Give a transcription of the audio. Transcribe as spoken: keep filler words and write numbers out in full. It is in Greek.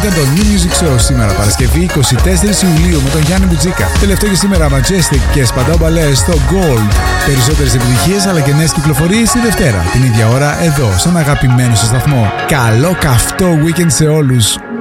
Ήταν το New Music Show σήμερα, Παρασκευή εικοστή τέταρτη Ιουλίου, με τον Γιάννη Μπουτζίκα. Τελευταίο και σήμερα Majestic και Σπαντάο Μπαλέ στο Gold. Περισσότερες επιτυχίες αλλά και νέες κυκλοφορίες τη Δευτέρα, την ίδια ώρα εδώ, στον αγαπημένο σας σταθμό. Καλό καυτό weekend σε όλους.